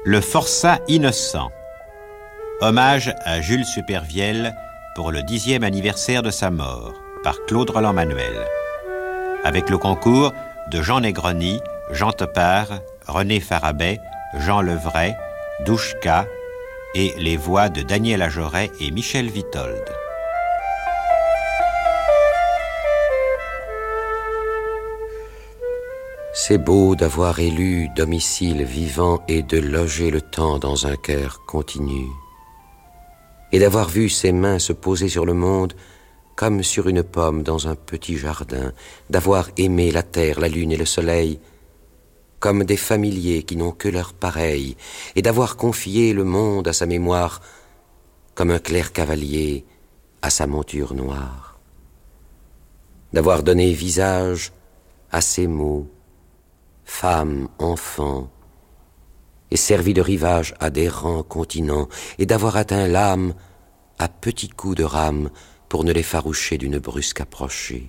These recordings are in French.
Le forçat innocent. Hommage à Jules Supervielle pour le 10e anniversaire de sa mort, par Claude Roland-Manuel. Avec le concours de Jean Negroni, Jean Topard, René Farabet, Jean Levray, Douchka et les voix de Daniel Ajoret et Michel Vitold. C'est beau d'avoir élu domicile vivant et de loger le temps dans un cœur continu, et d'avoir vu ses mains se poser sur le monde comme sur une pomme dans un petit jardin, d'avoir aimé la terre, la lune et le soleil comme des familiers qui n'ont que leur pareil, et d'avoir confié le monde à sa mémoire comme un clerc cavalier à sa monture noire, d'avoir donné visage à ses mots, femmes, enfants, et servi de rivage à d'errants continents, et d'avoir atteint l'âme à petits coups de rame pour ne l'effaroucher d'une brusque approchée.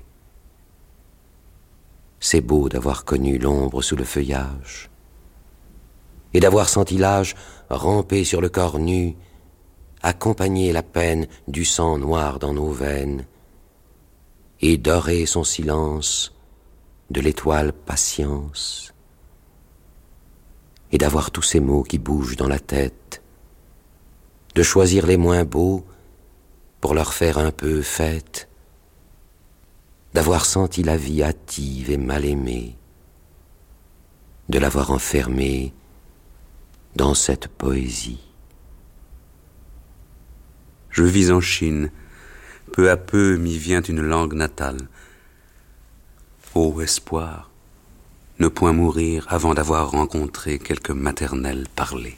C'est beau d'avoir connu l'ombre sous le feuillage, et d'avoir senti l'âge ramper sur le corps nu, accompagner la peine du sang noir dans nos veines, et dorer son silence de l'étoile patience, et d'avoir tous ces mots qui bougent dans la tête, de choisir les moins beaux pour leur faire un peu fête, d'avoir senti la vie hâtive et mal aimée, de l'avoir enfermée dans cette poésie. Je vis en Chine, peu à peu m'y vient une langue natale. Ô espoir, ne point mourir avant d'avoir rencontré quelque maternelle parler.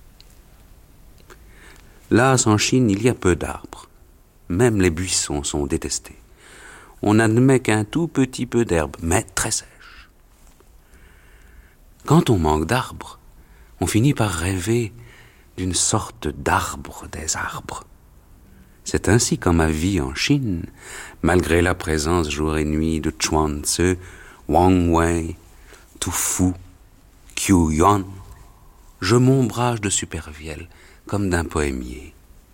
Là, en Chine, il y a peu d'arbres. Même les buissons sont détestés. On n'admet qu'un tout petit peu d'herbe, mais très sèche. Quand on manque d'arbres, on finit par rêver d'une sorte d'arbre des arbres. C'est ainsi qu'en ma vie en Chine, malgré la présence jour et nuit de Chuan Tzu, Wang Wei, Tu Fu, Qiu Yuan, je m'ombrage de Supervielle comme d'un poémier.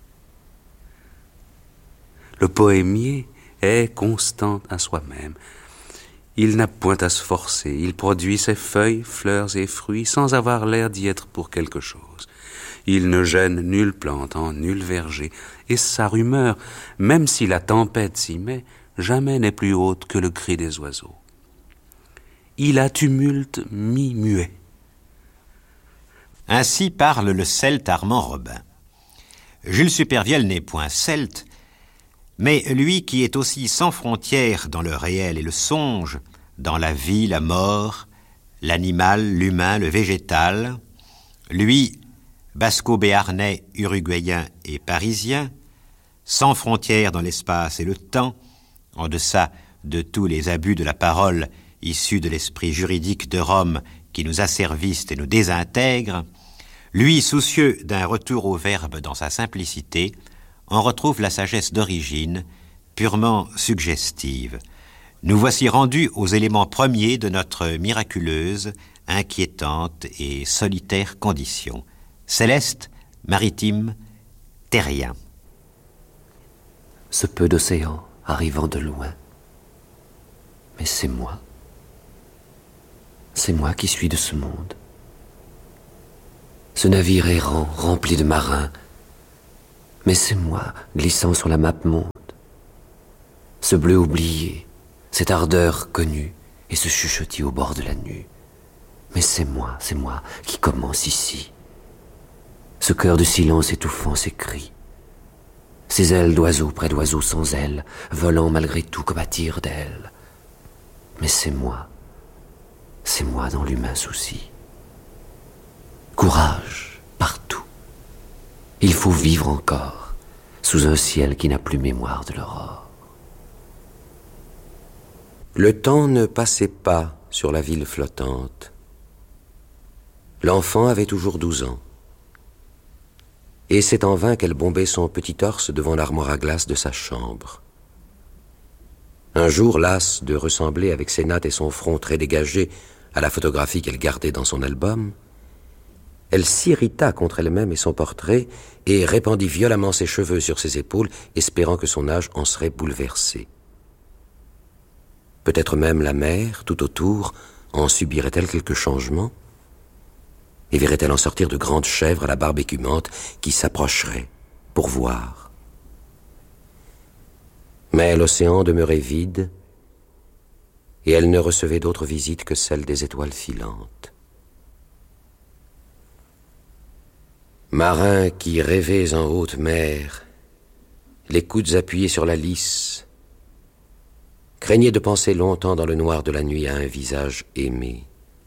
Le poémier est constant à soi-même. Il n'a point à se forcer, il produit ses feuilles, fleurs et fruits sans avoir l'air d'y être pour quelque chose. Il ne gêne nulle plante en nul verger, et sa rumeur, même si la tempête s'y met, jamais n'est plus haute que le cri des oiseaux. Il a tumulte mi-muet. Ainsi parle le celte Armand Robin. Jules Supervielle n'est point celte, mais lui qui est aussi sans frontières dans le réel et le songe, dans la vie, la mort, l'animal, l'humain, le végétal, lui, basco-béarnais, uruguayen et parisien, sans frontières dans l'espace et le temps, en deçà de tous les abus de la parole issus de l'esprit juridique de Rome qui nous asservissent et nous désintègrent, lui, soucieux d'un retour au verbe dans sa simplicité, en retrouve la sagesse d'origine, purement suggestive. Nous voici rendus aux éléments premiers de notre miraculeuse, inquiétante et solitaire condition. Céleste, maritime, terrien. Ce peu d'océan arrivant de loin, mais c'est moi qui suis de ce monde. Ce navire errant, rempli de marins, mais c'est moi glissant sur la map monde. Ce bleu oublié, cette ardeur connue et ce chuchotis au bord de la nue. Mais c'est moi qui commence ici. Ce cœur de silence étouffant ses cris. Ces ailes d'oiseaux près d'oiseaux sans ailes, volant malgré tout comme à tire d'ailes. Mais c'est moi dans l'humain souci. Courage, partout. Il faut vivre encore, sous un ciel qui n'a plus mémoire de l'aurore. Le temps ne passait pas sur la ville flottante. L'enfant avait toujours 12 ans. Et c'est en vain qu'elle bombait son petit torse devant l'armoire à glace de sa chambre. Un jour, lasse de ressembler avec ses nattes et son front très dégagé à la photographie qu'elle gardait dans son album, Elle s'irrita contre elle-même et son portrait, et répandit violemment ses cheveux sur ses épaules, espérant que son âge en serait bouleversé. Peut-être même la mer, tout autour, en subirait-elle quelque changement, et verrait-elle en sortir de grandes chèvres à la barbe écumante qui s'approcheraient pour voir. Mais l'océan demeurait vide, et elle ne recevait d'autre visite que celle des étoiles filantes. Marins qui rêvez en haute mer, les coudes appuyés sur la lisse, craignez de penser longtemps dans le noir de la nuit à un visage aimé.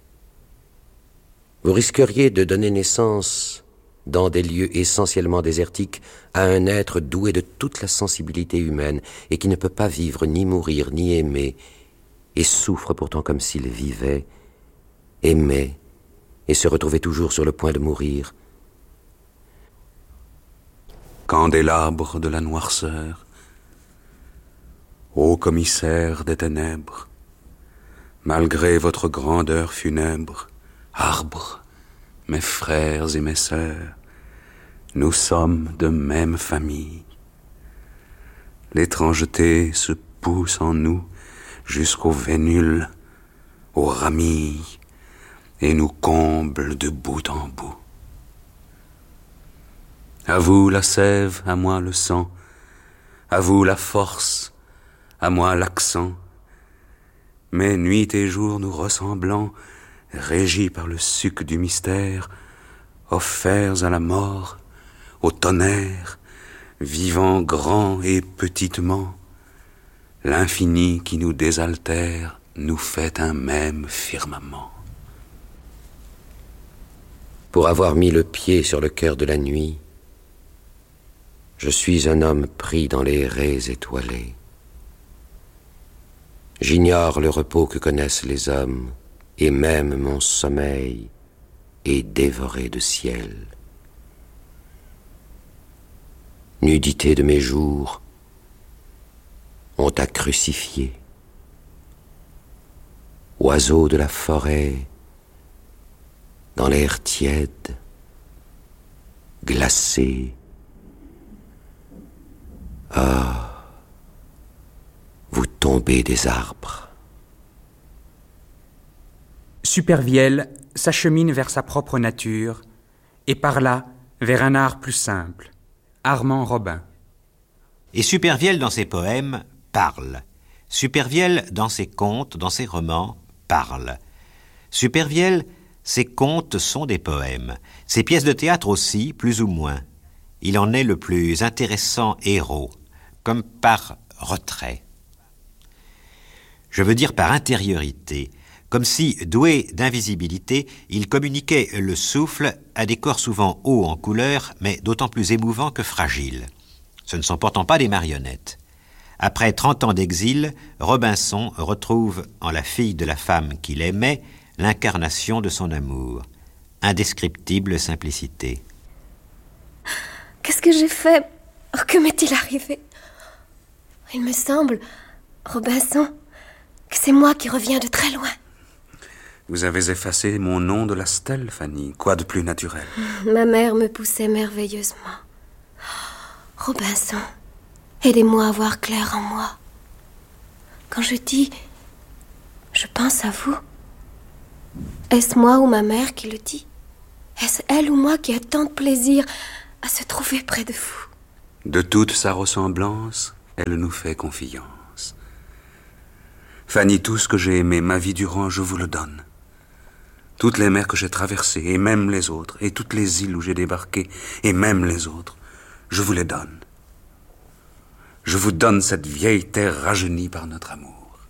Vous risqueriez de donner naissance, dans des lieux essentiellement désertiques, à un être doué de toute la sensibilité humaine et qui ne peut pas vivre, ni mourir, ni aimer, et souffre pourtant comme s'il vivait, aimait, et se retrouvait toujours sur le point de mourir. Candélabre de la noirceur, ô commissaire des ténèbres, malgré votre grandeur funèbre, arbres, mes frères et mes sœurs, nous sommes de même famille. L'étrangeté se pousse en nous jusqu'aux vénules, aux ramilles, et nous comble de bout en bout. À vous la sève, à moi le sang, à vous la force, à moi l'accent. Mais nuit et jour nous ressemblants, régis par le suc du mystère, offerts à la mort, au tonnerre, vivant grand et petitement, l'infini qui nous désaltère nous fait un même firmament. Pour avoir mis le pied sur le cœur de la nuit, je suis un homme pris dans les raies étoilées. J'ignore le repos que connaissent les hommes, et même mon sommeil est dévoré de ciel. Nudité de mes jours, on t'a crucifié. Oiseau de la forêt, dans l'air tiède, glacé. Ah, vous tombez des arbres. Supervielle s'achemine vers sa propre nature, et par là vers un art plus simple, Armand Robin. Et Supervielle, dans ses poèmes, parle. Supervielle, dans ses contes, dans ses romans, parle. Supervielle, ses contes sont des poèmes. Ses pièces de théâtre aussi, plus ou moins. Il en est le plus intéressant héros, comme par retrait. Je veux dire par intériorité, comme si, doué d'invisibilité, il communiquait le souffle à des corps souvent hauts en couleur, mais d'autant plus émouvants que fragiles. Ce ne sont pourtant pas des marionnettes. Après 30 ans d'exil, Robinson retrouve en la fille de la femme qu'il aimait l'incarnation de son amour. Indescriptible simplicité. Qu'est-ce que j'ai fait? Oh, que m'est-il arrivé? Il me semble, Robinson, que c'est moi qui reviens de très loin. Vous avez effacé mon nom de la stèle, Fanny. Quoi de plus naturel? Ma mère me poussait merveilleusement. Robinson, aidez-moi à voir clair en moi. Quand je dis « je pense à vous », est-ce moi ou ma mère qui le dit? Est-ce elle ou moi qui a tant de plaisir à se trouver près de vous? De toute sa ressemblance, elle nous fait confiance. Fanny, tout ce que j'ai aimé ma vie durant, je vous le donne. Toutes les mers que j'ai traversées, et même les autres, et toutes les îles où j'ai débarqué, et même les autres, je vous les donne. Je vous donne cette vieille terre rajeunie par notre amour.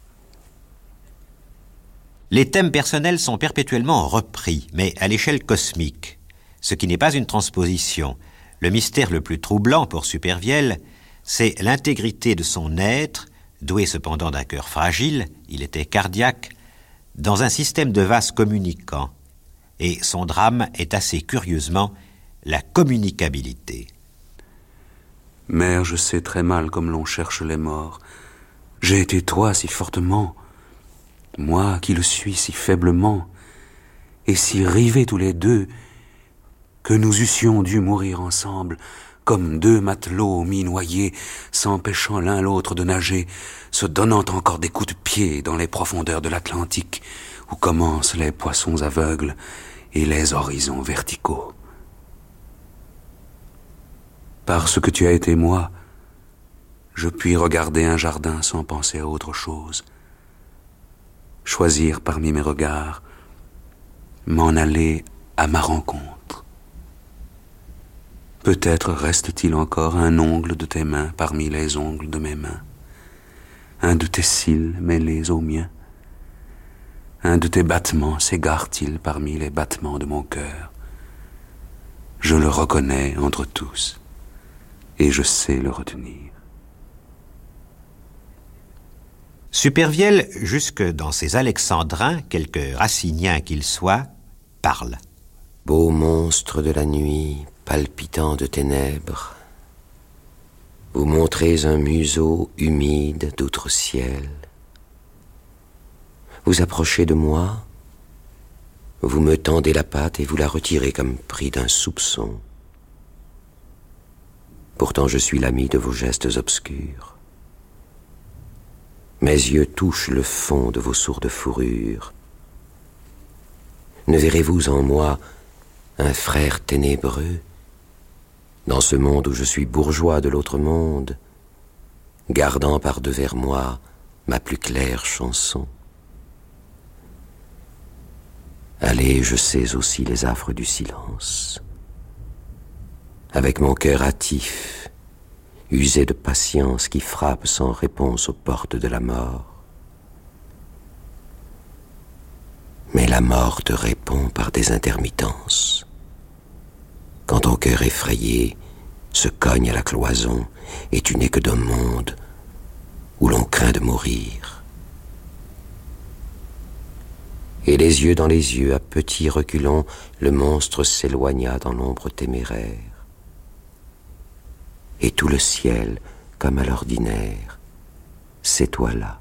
Les thèmes personnels sont perpétuellement repris, mais à l'échelle cosmique, ce qui n'est pas une transposition. Le mystère le plus troublant pour Supervielle, c'est l'intégrité de son être, doué cependant d'un cœur fragile, il était cardiaque, dans un système de vases communicants. Et son drame est assez curieusement la communicabilité. Mère, je sais très mal comme l'on cherche les morts. J'ai été toi si fortement, moi qui le suis si faiblement, et si rivés tous les deux, que nous eussions dû mourir ensemble, comme deux matelots mi-noyés, s'empêchant l'un l'autre de nager, se donnant encore des coups de pied dans les profondeurs de l'Atlantique, où commencent les poissons aveugles et les horizons verticaux. Parce que tu as été moi, je puis regarder un jardin sans penser à autre chose, choisir parmi mes regards, m'en aller à ma rencontre. Peut-être reste-t-il encore un ongle de tes mains parmi les ongles de mes mains, un de tes cils mêlés aux miens, un de tes battements s'égare-t-il parmi les battements de mon cœur. Je le reconnais entre tous, et je sais le retenir. Supervielle, jusque dans ses alexandrins, quelque raciniens qu'ils soient, parle. Beau monstre de la nuit, palpitant de ténèbres, vous montrez un museau humide d'outre-ciel. Vous approchez de moi, vous me tendez la patte et vous la retirez comme pris d'un soupçon. Pourtant je suis l'ami de vos gestes obscurs. Mes yeux touchent le fond de vos sourdes fourrures. Ne verrez-vous en moi un frère ténébreux, dans ce monde où je suis bourgeois de l'autre monde, gardant par-devers moi ma plus claire chanson? Allez, je sais aussi les affres du silence. Avec mon cœur hâtif, usé de patience qui frappe sans réponse aux portes de la mort. Mais la mort te répond par des intermittences. Quand ton cœur effrayé se cogne à la cloison et tu n'es que d'un monde où l'on craint de mourir. Et les yeux dans les yeux, à petits reculons, le monstre s'éloigna dans l'ombre téméraire. Et tout le ciel, comme à l'ordinaire, s'étoila.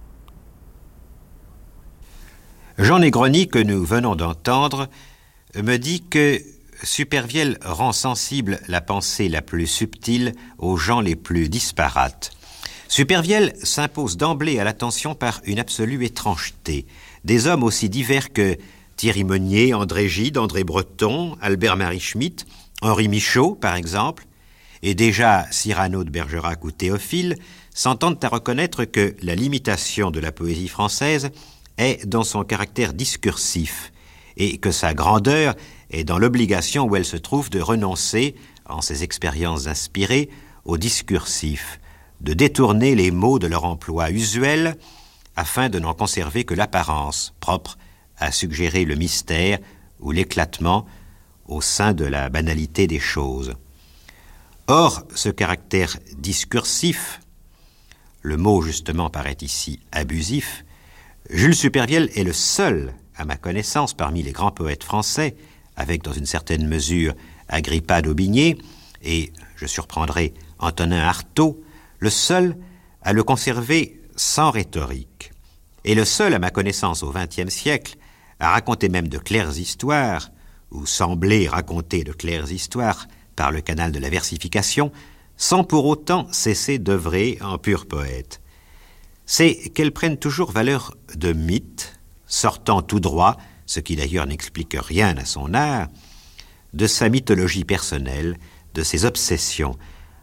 Jean Negroni, que nous venons d'entendre, me dit que Supervielle rend sensible la pensée la plus subtile aux gens les plus disparates. Supervielle s'impose d'emblée à l'attention par une absolue étrangeté. Des hommes aussi divers que Thierry Meunier, André Gide, André Breton, Albert-Marie Schmitt, Henri Michaud, par exemple, et déjà Cyrano de Bergerac ou Théophile, s'entendent à reconnaître que la limitation de la poésie française est dans son caractère discursif, et que sa grandeur est dans l'obligation où elle se trouve de renoncer, en ses expériences inspirées, au discursif, de détourner les mots de leur emploi usuel afin de n'en conserver que l'apparence, propre à suggérer le mystère ou l'éclatement au sein de la banalité des choses. Or, ce caractère discursif, le mot justement paraît ici abusif, Jules Supervielle est le seul, à ma connaissance, parmi les grands poètes français, avec dans une certaine mesure Agrippa d'Aubigné et, je surprendrai, Antonin Artaud, le seul à le conserver sans rhétorique, et le seul, à ma connaissance, au XXe siècle, à raconter même de claires histoires, ou sembler raconter de claires histoires par le canal de la versification, sans pour autant cesser d'œuvrer en pur poète. C'est qu'elles prennent toujours valeur de mythe, sortant tout droit, ce qui d'ailleurs n'explique rien à son art, de sa mythologie personnelle, de ses obsessions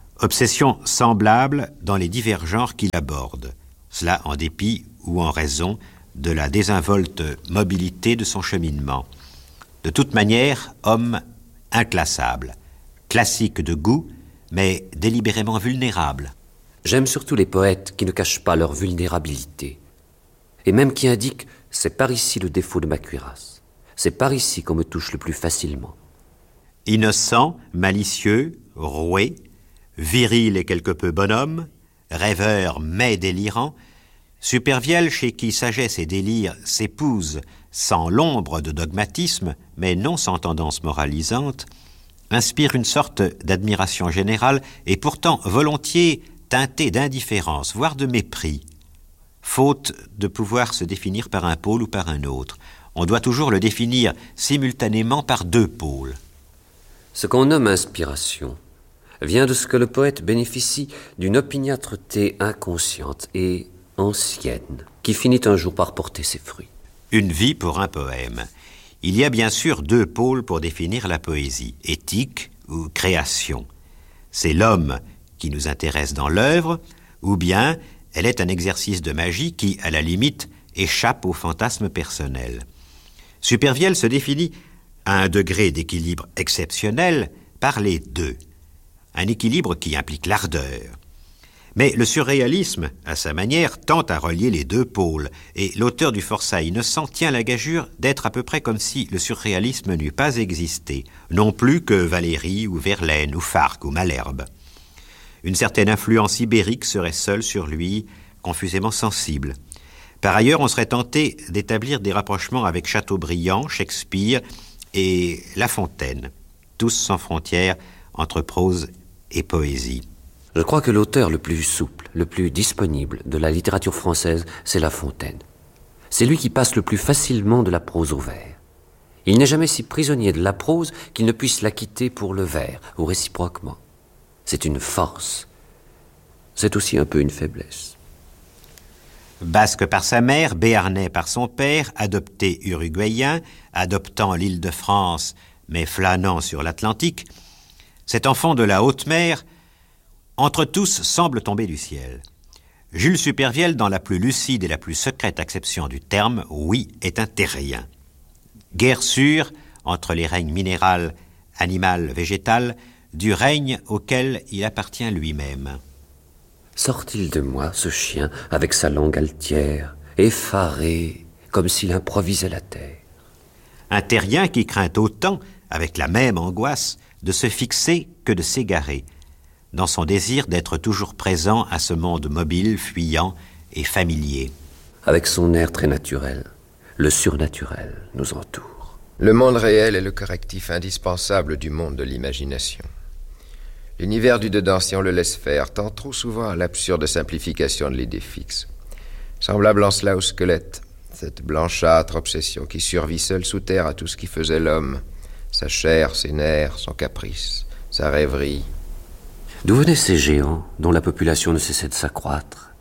semblables dans les divers genres qu'il aborde, cela en dépit ou en raison de la désinvolte mobilité de son cheminement. De toute manière, homme inclassable, classique de goût, mais délibérément vulnérable. J'aime surtout les poètes qui ne cachent pas leur vulnérabilité, et même qui indiquent « c'est par ici le défaut de ma cuirasse, c'est par ici qu'on me touche le plus facilement ». Innocent, malicieux, roué, viril et quelque peu bonhomme, rêveur mais délirant, Supervielle, chez qui sagesse et délire s'épousent sans l'ombre de dogmatisme, mais non sans tendance moralisante, inspire une sorte d'admiration générale et pourtant volontiers teintée d'indifférence, voire de mépris, faute de pouvoir se définir par un pôle ou par un autre. On doit toujours le définir simultanément par deux pôles. Ce qu'on nomme inspiration vient de ce que le poète bénéficie d'une opiniâtreté inconsciente et ancienne, qui finit un jour par porter ses fruits. Une vie pour un poème. Il y a bien sûr deux pôles pour définir la poésie, éthique ou création. C'est l'homme qui nous intéresse dans l'œuvre, ou bien elle est un exercice de magie qui, à la limite, échappe au fantasme personnel. Supervielle se définit à un degré d'équilibre exceptionnel par les deux. Un équilibre qui implique l'ardeur. Mais le surréalisme, à sa manière, tente à relier les deux pôles, et l'auteur du Forçat innocent tient la gageure d'être à peu près comme si le surréalisme n'eût pas existé, non plus que Valéry ou Verlaine ou Farc ou Malherbe. Une certaine influence ibérique serait seule sur lui, confusément sensible. Par ailleurs, on serait tenté d'établir des rapprochements avec Chateaubriand, Shakespeare et La Fontaine, tous sans frontières entre prose et poésie. Je crois que l'auteur le plus souple, le plus disponible de la littérature française, c'est La Fontaine. C'est lui qui passe le plus facilement de la prose au vers. Il n'est jamais si prisonnier de la prose qu'il ne puisse la quitter pour le vers, ou réciproquement. C'est une force. C'est aussi un peu une faiblesse. Basque par sa mère, béarnais par son père, adopté uruguayen, adoptant l'île de France, mais flânant sur l'Atlantique, cet enfant de la haute mer, entre tous, semble tomber du ciel. Jules Supervielle, dans la plus lucide et la plus secrète acception du terme, oui, est un terrien. Guerre sûre entre les règnes minéral, animal, végétal, du règne auquel il appartient lui-même. Sort-il de moi, ce chien, avec sa langue altière, effaré, comme s'il improvisait la terre? Un terrien qui craint autant, avec la même angoisse, de se fixer que de s'égarer, dans son désir d'être toujours présent à ce monde mobile, fuyant et familier. Avec son air très naturel, le surnaturel nous entoure. Le monde réel est le correctif indispensable du monde de l'imagination. L'univers du dedans, si on le laisse faire, tend trop souvent à l'absurde simplification de l'idée fixe. Semblable en cela au squelette, cette blanchâtre obsession qui survit seule sous terre à tout ce qui faisait l'homme, sa chair, ses nerfs, son caprice, sa rêverie. D'où venaient ces géants dont la population ne cessait de s'accroître?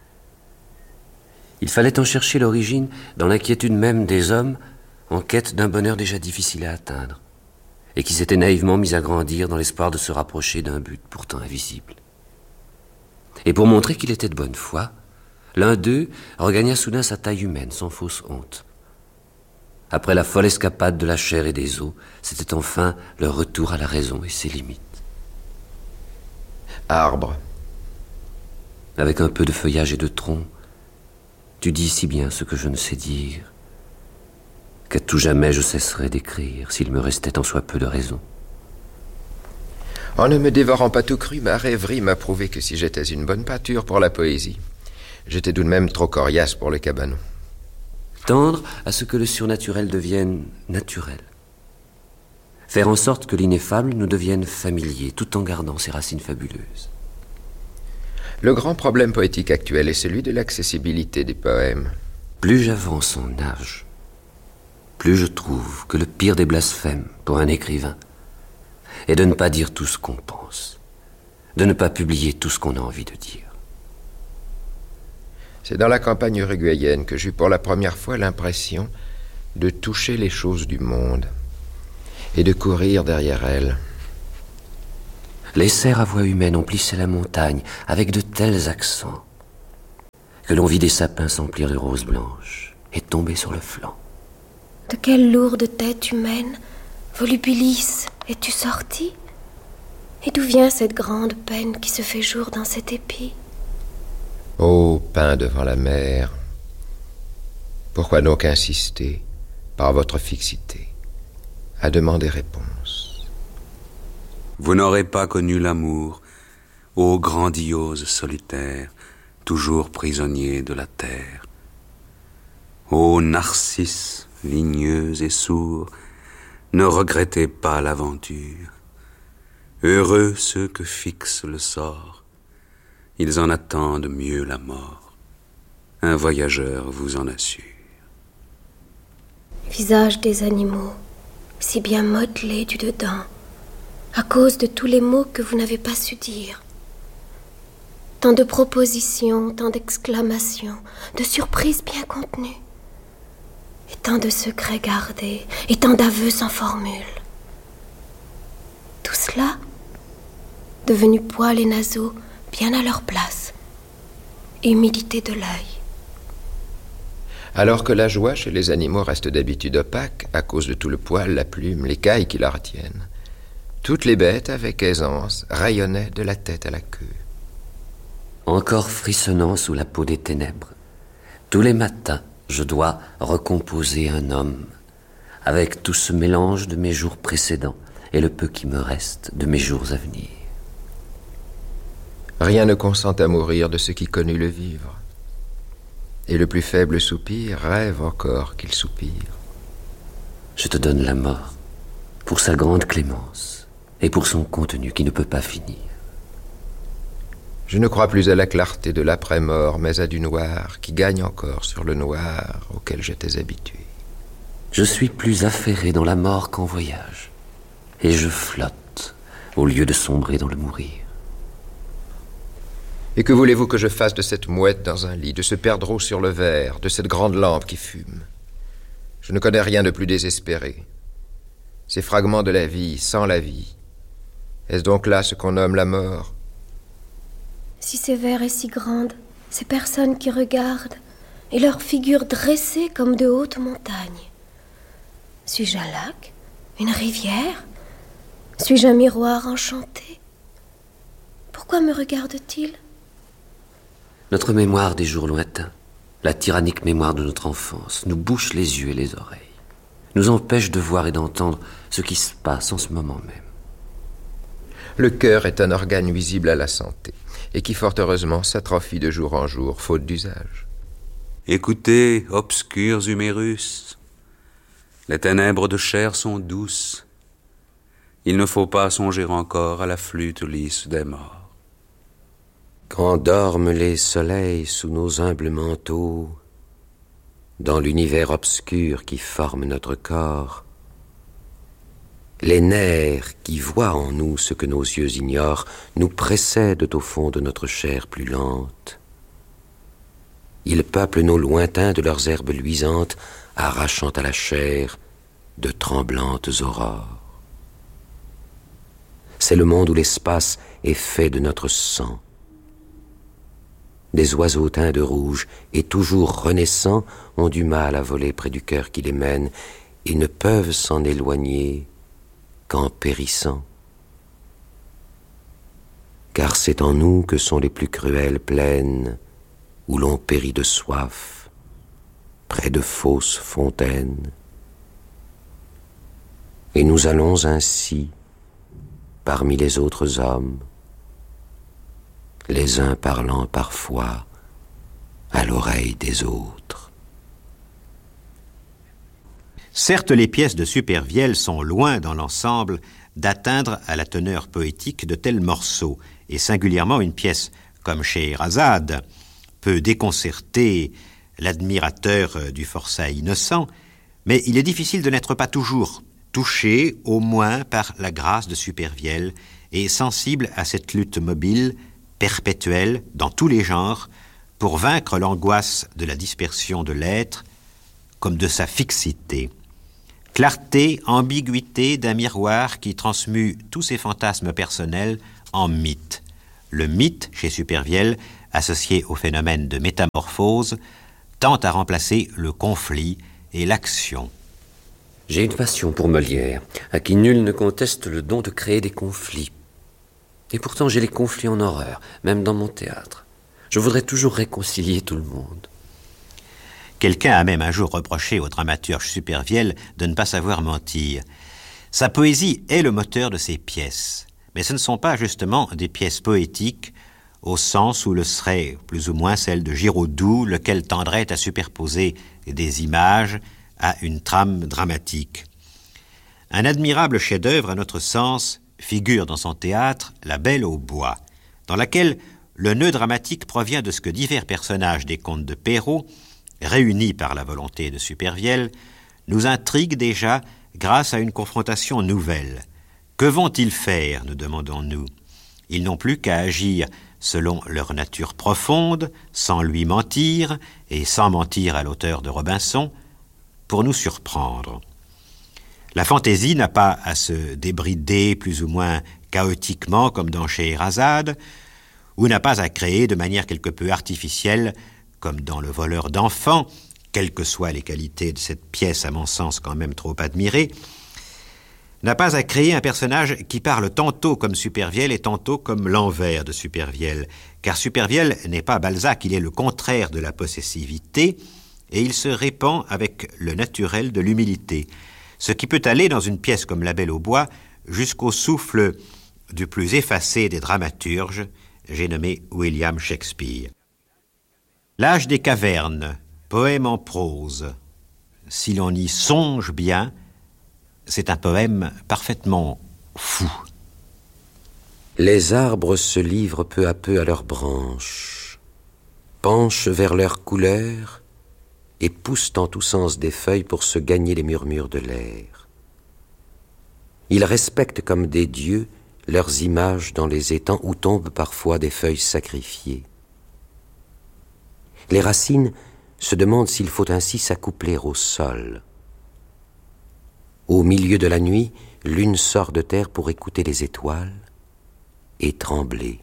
Il fallait en chercher l'origine dans l'inquiétude même des hommes en quête d'un bonheur déjà difficile à atteindre, et qui s'était naïvement mis à grandir dans l'espoir de se rapprocher d'un but pourtant invisible. Et pour montrer qu'il était de bonne foi, l'un d'eux regagna soudain sa taille humaine, sans fausse honte. Après la folle escapade de la chair et des os, c'était enfin le retour à la raison et ses limites. Arbre. Avec un peu de feuillage et de tronc, tu dis si bien ce que je ne sais dire, qu'à tout jamais je cesserais d'écrire s'il me restait tant soit peu de raison. En ne me dévorant pas tout cru, ma rêverie m'a prouvé que si j'étais une bonne pâture pour la poésie, j'étais tout de même trop coriace pour le cabanon. Tendre à ce que le surnaturel devienne naturel. Faire en sorte que l'ineffable nous devienne familier, tout en gardant ses racines fabuleuses. Le grand problème poétique actuel est celui de l'accessibilité des poèmes. Plus j'avance en âge, plus je trouve que le pire des blasphèmes pour un écrivain est de ne pas dire tout ce qu'on pense, de ne pas publier tout ce qu'on a envie de dire. C'est dans la campagne uruguayenne que j'eus pour la première fois l'impression de toucher les choses du monde et de courir derrière elles. Les cerfs à voix humaine emplissaient la montagne avec de tels accents que l'on vit des sapins s'emplir de roses blanches et tomber sur le flanc. De quelle lourde tête humaine, volubilis, es-tu sorti? Et d'où vient cette grande peine qui se fait jour dans cet épi? Ô pain devant la mer, pourquoi donc insister, par votre fixité, à demander réponse? Vous n'aurez pas connu l'amour, ô grandiose solitaire, toujours prisonnier de la terre. Ô narcisse, ligneux et sourd, ne regrettez pas l'aventure. Heureux ceux que fixe le sort, ils en attendent mieux la mort. Un voyageur vous en assure. Visage des animaux, si bien modelé du dedans, à cause de tous les mots que vous n'avez pas su dire. Tant de propositions, tant d'exclamations, de surprises bien contenues, et tant de secrets gardés, et tant d'aveux sans formule. Tout cela, devenu poils et naseaux bien à leur place, et humidité de l'œil. Alors que la joie chez les animaux reste d'habitude opaque, à cause de tout le poil, la plume, l'écaille qui la retiennent, toutes les bêtes, avec aisance, rayonnaient de la tête à la queue. Encore frissonnant sous la peau des ténèbres, tous les matins, je dois recomposer un homme, avec tout ce mélange de mes jours précédents et le peu qui me reste de mes jours à venir. Rien ne consent à mourir de ce qui connut le vivre. Et le plus faible soupir rêve encore qu'il soupire. Je te donne la mort pour sa grande clémence et pour son contenu qui ne peut pas finir. Je ne crois plus à la clarté de l'après-mort, mais à du noir qui gagne encore sur le noir auquel j'étais habitué. Je suis plus affairé dans la mort qu'en voyage, et je flotte au lieu de sombrer dans le mourir. Et que voulez-vous que je fasse de cette mouette dans un lit, de ce perdreau sur le verre, de cette grande lampe qui fume? Je ne connais rien de plus désespéré. Ces fragments de la vie, sans la vie, est-ce donc là ce qu'on nomme la mort? Si sévère et si grande, ces personnes qui regardent, et leurs figures dressées comme de hautes montagnes. Suis-je un lac? Une rivière? Suis-je un miroir enchanté? Pourquoi me regardent-ils? Notre mémoire des jours lointains, la tyrannique mémoire de notre enfance, nous bouche les yeux et les oreilles, nous empêche de voir et d'entendre ce qui se passe en ce moment même. Le cœur est un organe nuisible à la santé, et qui fort heureusement s'atrophie de jour en jour, faute d'usage. Écoutez, obscurs humérus, les ténèbres de chair sont douces. Il ne faut pas songer encore à la flûte lisse des morts. Quand dorment les soleils sous nos humbles manteaux, dans l'univers obscur qui forme notre corps, les nerfs qui voient en nous ce que nos yeux ignorent nous précèdent au fond de notre chair plus lente. Ils peuplent nos lointains de leurs herbes luisantes, arrachant à la chair de tremblantes aurores. C'est le monde où l'espace est fait de notre sang. Des oiseaux teints de rouge et toujours renaissants ont du mal à voler près du cœur qui les mène et ne peuvent s'en éloigner qu'en périssant. Car c'est en nous que sont les plus cruelles plaines où l'on périt de soif, près de fausses fontaines. Et nous allons ainsi parmi les autres hommes, les uns parlant parfois à l'oreille des autres. Certes, les pièces de Supervielle sont loin dans l'ensemble d'atteindre à la teneur poétique de tels morceaux, et singulièrement une pièce comme Scheherazade peut déconcerter l'admirateur du forçat innocent, mais il est difficile de n'être pas toujours touché, au moins par la grâce de Supervielle, et sensible à cette lutte mobile, perpétuelle, dans tous les genres, pour vaincre l'angoisse de la dispersion de l'être, comme de sa fixité. Clarté, ambiguïté d'un miroir qui transmue tous ses fantasmes personnels en mythe. Le mythe, chez Supervielle, associé au phénomène de métamorphose, tend à remplacer le conflit et l'action. J'ai une passion pour Molière, à qui nul ne conteste le don de créer des conflits. Et pourtant j'ai les conflits en horreur, même dans mon théâtre. Je voudrais toujours réconcilier tout le monde. Quelqu'un a même un jour reproché au dramaturge Supervielle de ne pas savoir mentir. Sa poésie est le moteur de ses pièces, mais ce ne sont pas justement des pièces poétiques au sens où le serait plus ou moins celle de Giraudoux, lequel tendrait à superposer des images à une trame dramatique. Un admirable chef-d'œuvre, à notre sens, figure dans son théâtre La Belle au bois, dans laquelle le nœud dramatique provient de ce que divers personnages des contes de Perrault, réunis par la volonté de Supervielle, nous intriguent déjà grâce à une confrontation nouvelle, Que vont-ils faire, nous demandons-nous? Ils n'ont plus qu'à agir selon leur nature profonde, sans lui mentir, et sans mentir à l'auteur de Robinson, pour nous surprendre. La fantaisie n'a pas à se débrider plus ou moins chaotiquement comme dans Scheherazade, ou n'a pas à créer de manière quelque peu artificielle comme dans Le voleur d'enfants, quelles que soient les qualités de cette pièce à mon sens quand même trop admirée, n'a pas à créer un personnage qui parle tantôt comme Supervielle et tantôt comme l'envers de Supervielle, car Supervielle n'est pas Balzac, il est le contraire de la possessivité, et il se répand avec le naturel de l'humilité, ce qui peut aller dans une pièce comme La Belle au bois jusqu'au souffle du plus effacé des dramaturges, j'ai nommé William Shakespeare. L'âge des cavernes, poème en prose, si l'on y songe bien, c'est un poème parfaitement fou. Les arbres se livrent peu à peu à leurs branches, penchent vers leur couleur et poussent en tous sens des feuilles pour se gagner les murmures de l'air. Ils respectent comme des dieux leurs images dans les étangs où tombent parfois des feuilles sacrifiées. Les racines se demandent s'il faut ainsi s'accoupler au sol. Au milieu de la nuit, l'une sort de terre pour écouter les étoiles et trembler.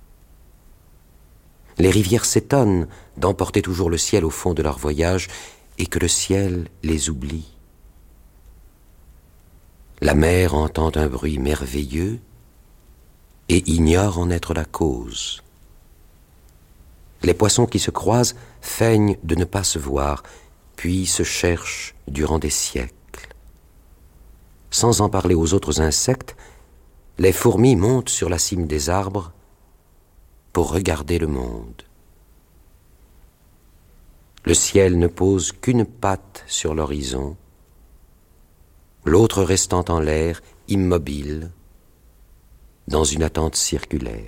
Les rivières s'étonnent d'emporter toujours le ciel au fond de leur voyage et que le ciel les oublie. La mer entend un bruit merveilleux et ignore en être la cause. Les poissons qui se croisent feignent de ne pas se voir, puis se cherchent durant des siècles. Sans en parler aux autres insectes, les fourmis montent sur la cime des arbres pour regarder le monde. Le ciel ne pose qu'une patte sur l'horizon, l'autre restant en l'air, immobile, dans une attente circulaire.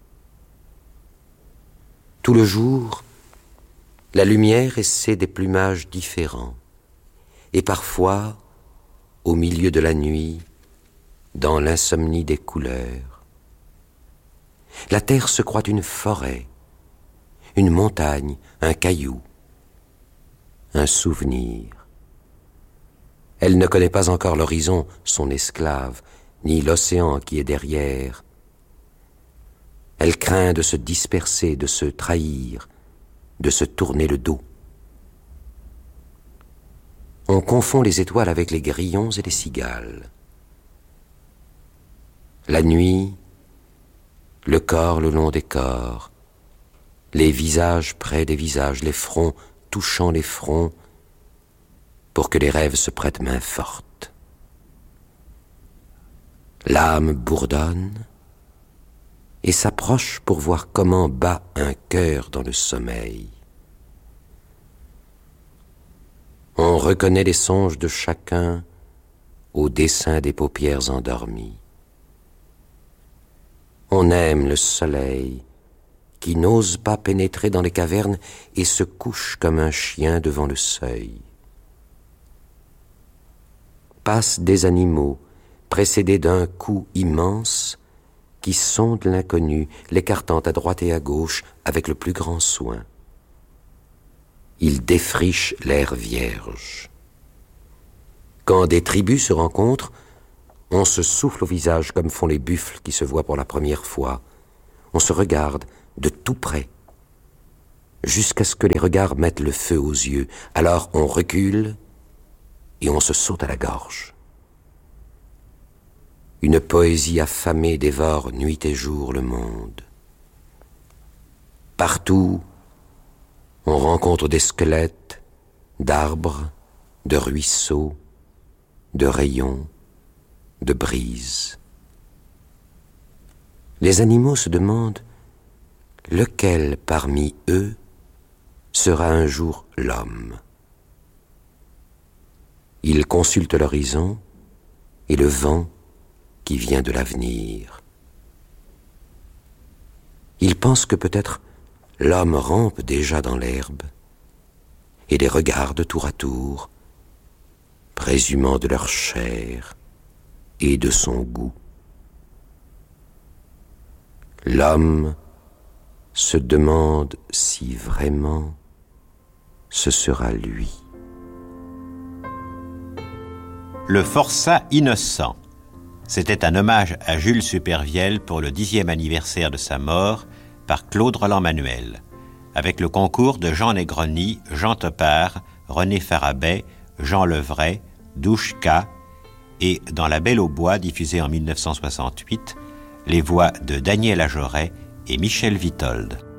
Tout le jour, la lumière essaie des plumages différents, et parfois, au milieu de la nuit, dans l'insomnie des couleurs. La terre se croit une forêt, une montagne, un caillou, un souvenir. Elle ne connaît pas encore l'horizon, son esclave, ni l'océan qui est derrière. Elle craint de se disperser, de se trahir, de se tourner le dos. On confond les étoiles avec les grillons et les cigales. La nuit, le corps le long des corps, les visages près des visages, les fronts touchant les fronts, pour que les rêves se prêtent main forte. L'âme bourdonne et s'approche pour voir comment bat un cœur dans le sommeil. On reconnaît les songes de chacun au dessin des paupières endormies. On aime le soleil qui n'ose pas pénétrer dans les cavernes et se couche comme un chien devant le seuil. Passent des animaux précédés d'un coup immense qui sonde l'inconnu, l'écartant à droite et à gauche avec le plus grand soin. Ils défrichent l'air vierge. Quand des tribus se rencontrent, on se souffle au visage comme font les buffles qui se voient pour la première fois. On se regarde de tout près, jusqu'à ce que les regards mettent le feu aux yeux. Alors on recule et on se saute à la gorge. Une poésie affamée dévore nuit et jour le monde. Partout, on rencontre des squelettes d'arbres, de ruisseaux, de rayons, de brises. Les animaux se demandent lequel parmi eux sera un jour l'homme. Ils consultent l'horizon et le vent qui vient de l'avenir. Ils pensent que peut-être l'homme rampe déjà dans l'herbe et les regarde tour à tour, présumant de leur chair et de son goût. L'homme se demande si vraiment ce sera lui. Le forçat innocent. C'était un hommage à Jules Supervielle pour le 10e anniversaire de sa mort par Claude Roland-Manuel, avec le concours de Jean Negroni, Jean Topard, René Farabet, Jean Levray, Douchka et, dans La Belle au bois, diffusée en 1968, les voix de Daniel Ajoret et Michel Vitold.